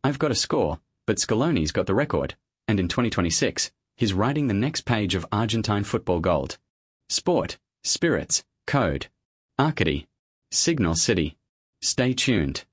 I've got a score, but Scaloni's got the record, and in 2026, he's writing the next page of Argentine football gold. Sport, spirits, code, Arcady, Signal City. Stay tuned.